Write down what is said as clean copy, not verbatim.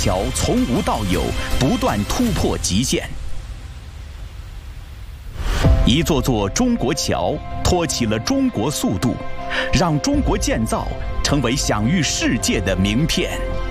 桥从无到有，不断突破极限。一座座中国桥托起了中国速度，让中国建造成为享誉世界的名片。